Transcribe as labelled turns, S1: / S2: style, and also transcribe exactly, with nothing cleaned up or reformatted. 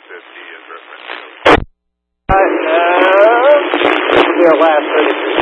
S1: fifty is reference. Uh, uh, your last thirty-three.